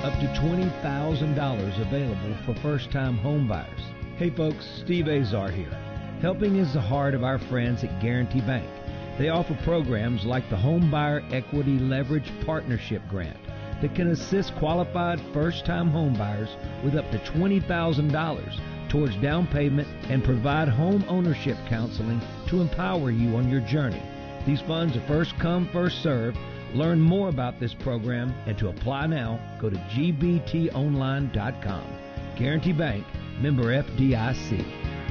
up to $20,000 available for first-time home buyers. Hey folks, Steve Azar here. Helping is the heart of our friends at Guarantee Bank. They offer programs like the Home Buyer Equity Leverage Partnership Grant that can assist qualified first-time home buyers with up to $20,000 towards down payment and provide home ownership counseling to empower you on your journey. These funds are first come, first served. Learn more about this program and to apply now, go to gbtonline.com. Guarantee Bank, member FDIC.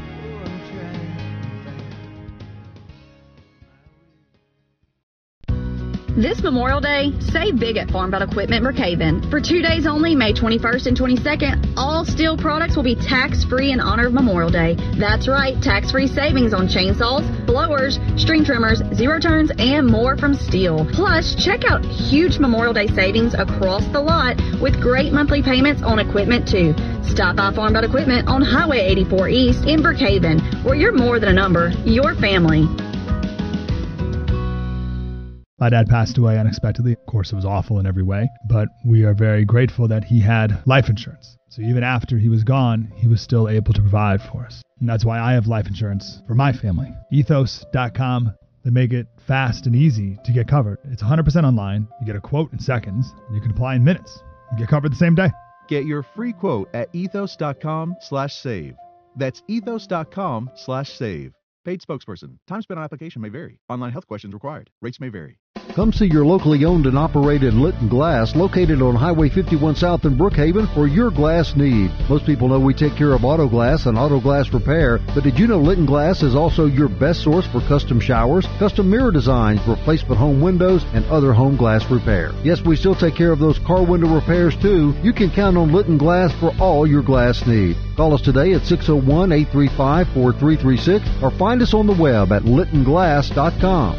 This Memorial Day, save big at Farmville Equipment Brookhaven. For 2 days only, May 21st and 22nd, all steel products will be tax-free in honor of Memorial Day. That's right, tax-free savings on chainsaws, blowers, string trimmers, zero turns, and more from Steel. Plus, check out huge Memorial Day savings across the lot with great monthly payments on equipment too. Stop by Farmville Equipment on Highway 84 East in Brookhaven, where you're more than a number, you're family. My dad passed away unexpectedly. Of course, it was awful in every way, but we are very grateful that he had life insurance. So even after he was gone, he was still able to provide for us. And that's why I have life insurance for my family. Ethos.com. They make it fast and easy to get covered. It's 100% online. You get a quote in seconds, and you can apply in minutes. You get covered the same day. Get your free quote at ethos.com/save. That's ethos.com/save. Paid spokesperson. Time spent on application may vary. Online health questions required. Rates may vary. Come see your locally owned and operated Litton Glass, located on Highway 51 South in Brookhaven, for your glass need. Most people know we take care of auto glass and auto glass repair, but did you know Litton Glass is also your best source for custom showers, custom mirror designs, replacement home windows, and other home glass repair? Yes, we still take care of those car window repairs too. You can count on Litton Glass for all your glass need. Call us today at 601-835-4336 or find us on the web at littonglass.com.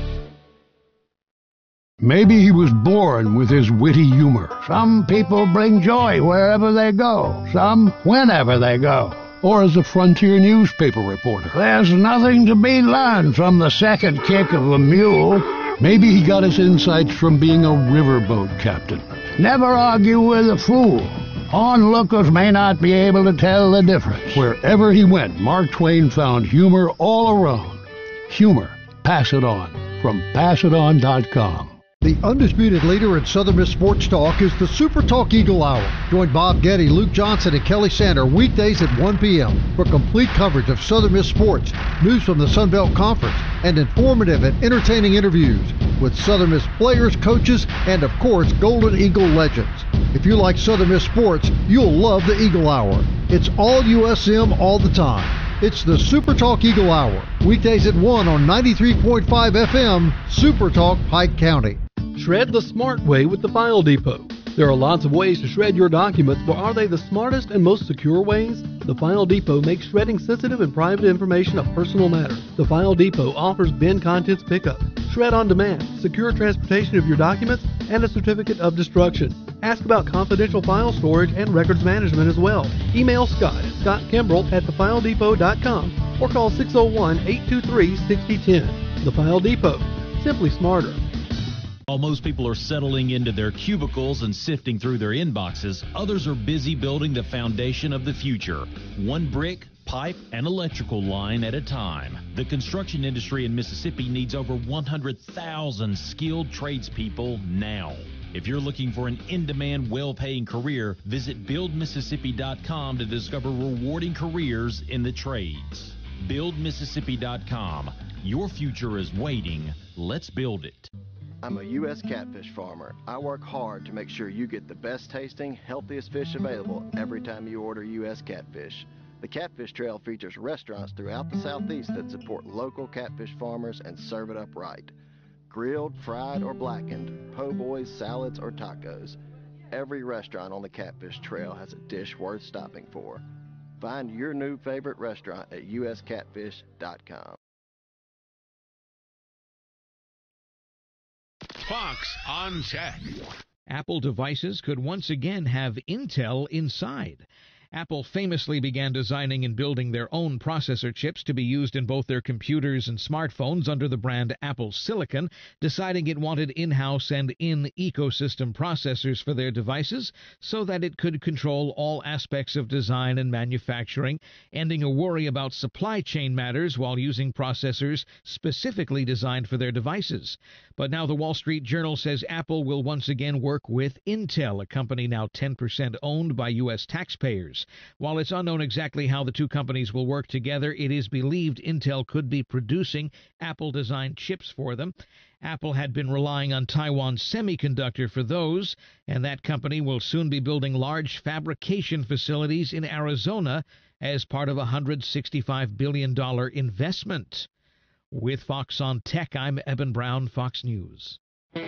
Maybe he was born with his witty humor. Some people bring joy wherever they go, some whenever they go. Or as a frontier newspaper reporter. There's nothing to be learned from the second kick of a mule. Maybe he got his insights from being a riverboat captain. Never argue with a fool. Onlookers may not be able to tell the difference. Wherever he went, Mark Twain found humor all around. Humor. Pass it on. From passiton.com. The undisputed leader in Southern Miss Sports Talk is the Super Talk Eagle Hour. Join Bob Getty, Luke Johnson, and Kelly Sander weekdays at 1 p.m. for complete coverage of Southern Miss sports, news from the Sun Belt Conference, and informative and entertaining interviews with Southern Miss players, coaches, and of course, Golden Eagle legends. If you like Southern Miss sports, you'll love the Eagle Hour. It's all USM all the time. It's the Super Talk Eagle Hour, weekdays at 1 on 93.5 FM, Super Talk Pike County. Shred the smart way with the File Depot. There are lots of ways to shred your documents, but are they the smartest and most secure ways? The File Depot makes shredding sensitive and private information a personal matter. The File Depot offers bin contents pickup, shred on demand, secure transportation of your documents, and a certificate of destruction. Ask about confidential file storage and records management as well. Email Scott at scottkimbrough@thefiledepot.com or call 601-823-6010. The File Depot. Simply smarter. While most people are settling into their cubicles and sifting through their inboxes, others are busy building the foundation of the future. One brick, pipe, and electrical line at a time. The construction industry in Mississippi needs over 100,000 skilled tradespeople now. If you're looking for an in-demand, well-paying career, visit BuildMississippi.com to discover rewarding careers in the trades. BuildMississippi.com. Your future is waiting. Let's build it. I'm a U.S. catfish farmer. I work hard to make sure you get the best tasting, healthiest fish available every time you order U.S. catfish. The Catfish Trail features restaurants throughout the Southeast that support local catfish farmers and serve it up right. Grilled, fried, or blackened, po' boys, salads, or tacos. Every restaurant on the Catfish Trail has a dish worth stopping for. Find your new favorite restaurant at uscatfish.com. Fox on Tech. Apple devices could once again have Intel inside. Apple famously began designing and building their own processor chips to be used in both their computers and smartphones under the brand Apple Silicon, deciding it wanted in-house and in-ecosystem processors for their devices so that it could control all aspects of design and manufacturing, ending a worry about supply chain matters while using processors specifically designed for their devices. But now the Wall Street Journal says Apple will once again work with Intel, a company now 10% owned by U.S. taxpayers. While it's unknown exactly how the two companies will work together, it is believed Intel could be producing Apple-designed chips for them. Apple had been relying on Taiwan Semiconductor for those, and that company will soon be building large fabrication facilities in Arizona as part of a $165 billion investment. With Fox on Tech, I'm Eben Brown, Fox News.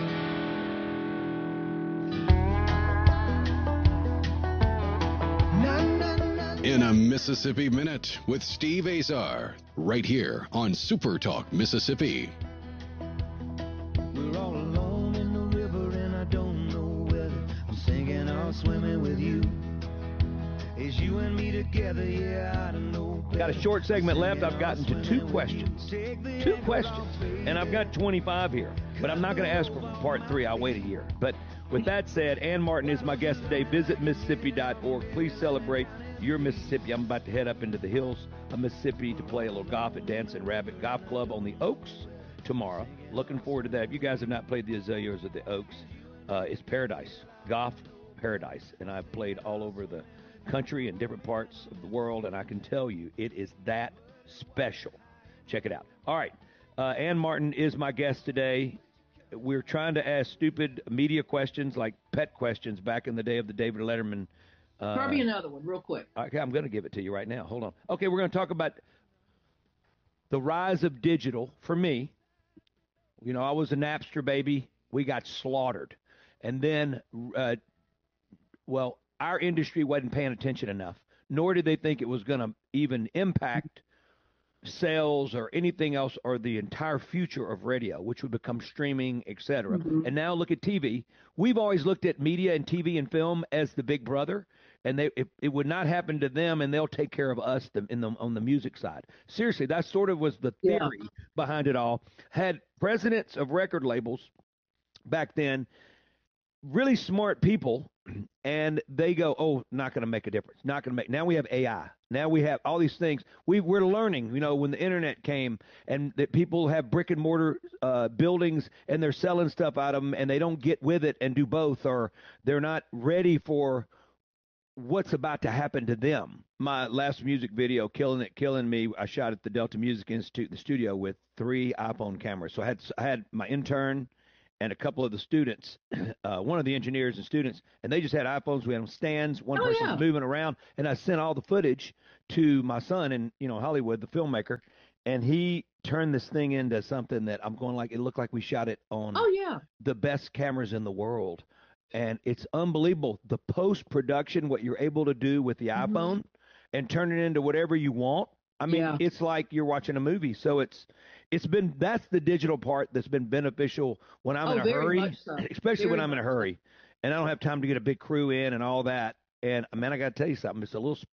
In a Mississippi Minute with Steve Azar, right here on Super Talk Mississippi. We're all alone in the river and I don't know whether I'm sinking or swimming with you. It's you and me together, yeah, I don't know. Got a short segment left. I've gotten to two questions. And I've got 25 here. But I'm not going to ask for part 3. I'll wait a year. But with that said, Ann Martin is my guest today. Visit Mississippi.org. Please celebrate your Mississippi. I'm about to head up into the hills of Mississippi to play a little golf at Dancing Rabbit Golf Club on the Oaks tomorrow. Looking forward to that. If you guys have not played the Azaleas at the Oaks, it's paradise. Golf paradise. And I've played all over the country and different parts of the world, and I can tell you it is that special. Check it out. All right. Ann Martin is my guest today. We're trying to ask stupid media questions like pet questions back in the day of the David Letterman. Probably another one real quick. Okay, I'm going to give it to you right now. Hold on. Okay, we're going to talk about the rise of digital. For me, you know, I was a Napster baby. We got slaughtered. And then, our industry wasn't paying attention enough, nor did they think it was going to even impact sales or anything else or the entire future of radio, which would become streaming, etc. Mm-hmm. And now look at TV. We've always looked at media and TV and film as the big brother, and it would not happen to them, and they'll take care of us on the music side. Seriously, that sort of was the theory behind it all. Had presidents of record labels back then, really smart people, and they go, oh, not going to make a difference. Not going to make. Now we have AI. Now we have all these things. We're learning, you know, when the internet came and that people have brick and mortar buildings and they're selling stuff out of them and they don't get with it and do both, or they're not ready for what's about to happen to them. My last music video, Killing Me, I shot at the Delta Music Institute, the studio, with 3 iPhone cameras. So I had my intern and a couple of the students, one of the engineers and students, and they just had iPhones. We had stands. One person's moving around, and I sent all the footage to my son in Hollywood, the filmmaker, and he turned this thing into something that I'm going like, it looked like we shot it on the best cameras in the world, and it's unbelievable. The post-production, what you're able to do with the iPhone and turn it into whatever you want. I mean, it's like you're watching a movie. So that's the digital part that's been beneficial when I'm in a hurry, especially when I'm in a hurry and I don't have time to get a big crew in and all that. And man, I got to tell you something. It's a little